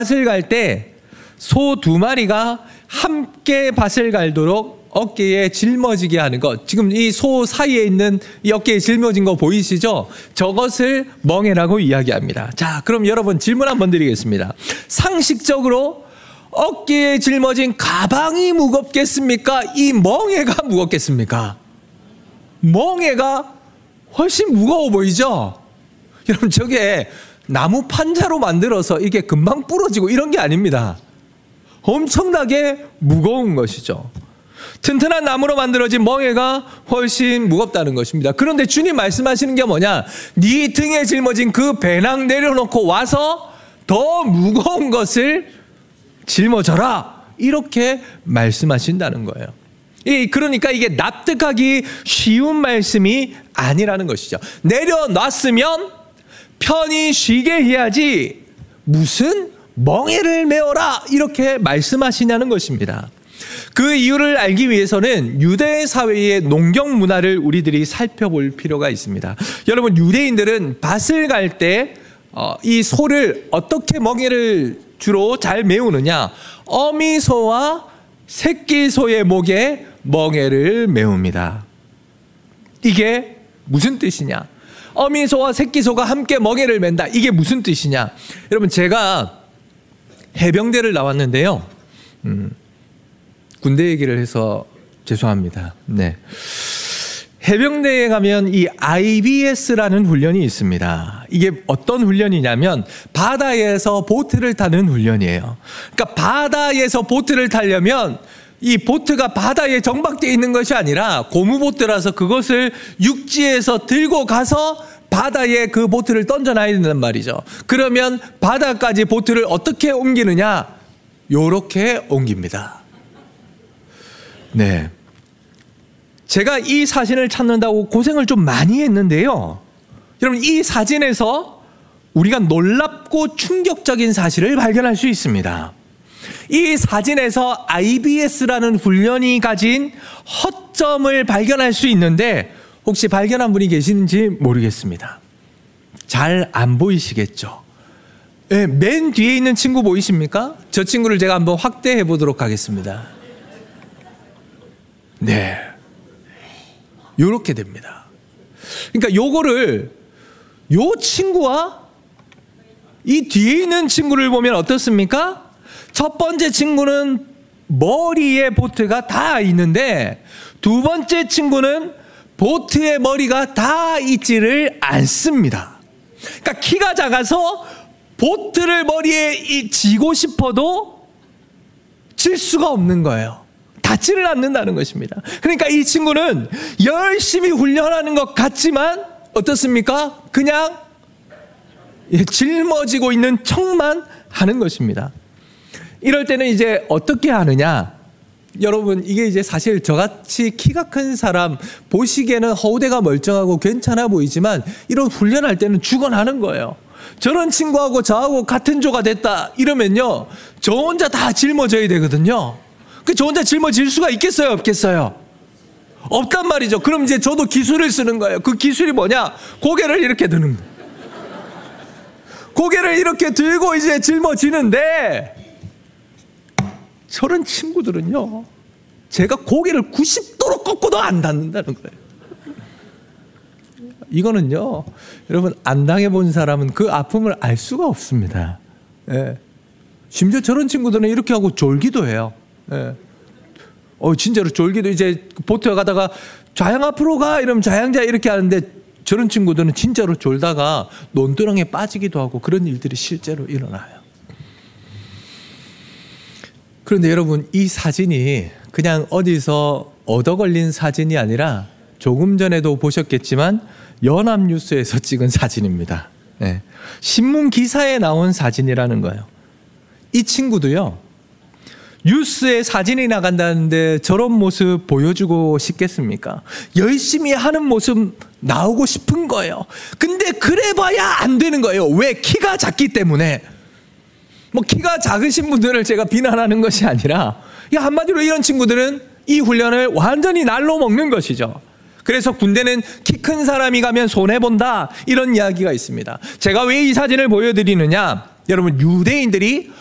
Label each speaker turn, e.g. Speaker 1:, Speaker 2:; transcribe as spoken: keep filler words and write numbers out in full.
Speaker 1: 밭을 갈 때 소 두 마리가 함께 밭을 갈도록 어깨에 짊어지게 하는 것. 지금 이 소 사이에 있는 이 어깨에 짊어진 거 보이시죠? 저것을 멍에라고 이야기합니다. 자, 그럼 여러분 질문 한번 드리겠습니다. 상식적으로 어깨에 짊어진 가방이 무겁겠습니까? 이 멍에가 무겁겠습니까? 멍에가 훨씬 무거워 보이죠? 여러분, 저게 나무 판자로 만들어서 이게 금방 부러지고 이런 게 아닙니다. 엄청나게 무거운 것이죠. 튼튼한 나무로 만들어진 멍에가 훨씬 무겁다는 것입니다. 그런데 주님 말씀하시는 게 뭐냐? 네 등에 짊어진 그 배낭 내려놓고 와서 더 무거운 것을 짊어져라, 이렇게 말씀하신다는 거예요. 이 그러니까 이게 납득하기 쉬운 말씀이 아니라는 것이죠. 내려놨으면 편히 쉬게 해야지 무슨 멍에를 메어라, 이렇게 말씀하시냐는 것입니다. 그 이유를 알기 위해서는 유대 사회의 농경 문화를 우리들이 살펴볼 필요가 있습니다. 여러분, 유대인들은 밭을 갈 때 이 소를 어떻게 멍에를 주로 잘 메우느냐? 어미소와 새끼소의 목에 멍에를 메웁니다. 이게 무슨 뜻이냐? 어미소와 새끼소가 함께 멍에를 맨다. 이게 무슨 뜻이냐? 여러분, 제가 해병대를 나왔는데요. 음, 군대 얘기를 해서 죄송합니다. 네. 해병대에 가면 이 아이비에스라는 훈련이 있습니다. 이게 어떤 훈련이냐면 바다에서 보트를 타는 훈련이에요. 그러니까 바다에서 보트를 타려면 이 보트가 바다에 정박되어 있는 것이 아니라 고무보트라서 그것을 육지에서 들고 가서 바다에 그 보트를 던져놔야 된단 말이죠. 그러면 바다까지 보트를 어떻게 옮기느냐? 요렇게 옮깁니다. 네. 제가 이 사진을 찾는다고 고생을 좀 많이 했는데요. 여러분, 이 사진에서 우리가 놀랍고 충격적인 사실을 발견할 수 있습니다. 이 사진에서 아이비에스라는 훈련이 가진 허점을 발견할 수 있는데 혹시 발견한 분이 계시는지 모르겠습니다. 잘 안 보이시겠죠? 네, 맨 뒤에 있는 친구 보이십니까? 저 친구를 제가 한번 확대해 보도록 하겠습니다. 네. 요렇게 됩니다. 그러니까 요거를 요 친구와 이 뒤에 있는 친구를 보면 어떻습니까? 첫 번째 친구는 머리에 보트가 다 있는데 두 번째 친구는 보트의 머리가 다 있지를 않습니다. 그러니까 키가 작아서 보트를 머리에 지고 싶어도 질 수가 없는 거예요. 닿지를 않는다는 것입니다. 그러니까 이 친구는 열심히 훈련하는 것 같지만 어떻습니까? 그냥 짊어지고 있는 척만 하는 것입니다. 이럴 때는 이제 어떻게 하느냐? 여러분, 이게 이제 사실 저같이 키가 큰 사람 보시기에는 허우대가 멀쩡하고 괜찮아 보이지만 이런 훈련할 때는 죽어나는 거예요. 저런 친구하고 저하고 같은 조가 됐다 이러면요, 저 혼자 다 짊어져야 되거든요. 그 저 혼자 짊어질 수가 있겠어요, 없겠어요? 없단 말이죠. 그럼 이제 저도 기술을 쓰는 거예요. 그 기술이 뭐냐? 고개를 이렇게 드는 거예요. 고개를 이렇게 들고 이제 짊어지는데 저런 친구들은요, 제가 고개를 구십 도로 꺾어도 안 닿는다는 거예요. 이거는요, 여러분, 안 당해본 사람은 그 아픔을 알 수가 없습니다. 예. 심지어 저런 친구들은 이렇게 하고 졸기도 해요. 예. 어, 진짜로 졸기도, 이제 보트에 가다가 좌양 앞으로 가 이러면 좌양자 이렇게 하는데 저런 친구들은 진짜로 졸다가 논두렁에 빠지기도 하고 그런 일들이 실제로 일어나요. 그런데 여러분, 이 사진이 그냥 어디서 얻어 걸린 사진이 아니라 조금 전에도 보셨겠지만 연합뉴스에서 찍은 사진입니다. 네. 신문 기사에 나온 사진이라는 거예요. 이 친구도요, 뉴스에 사진이 나간다는데 저런 모습 보여주고 싶겠습니까? 열심히 하는 모습 나오고 싶은 거예요. 근데 그래 봐야 안 되는 거예요. 왜? 키가 작기 때문에. 뭐 키가 작으신 분들을 제가 비난하는 것이 아니라, 야, 한마디로 이런 친구들은 이 훈련을 완전히 날로 먹는 것이죠. 그래서 군대는 키 큰 사람이 가면 손해본다, 이런 이야기가 있습니다. 제가 왜 이 사진을 보여드리느냐? 여러분, 유대인들이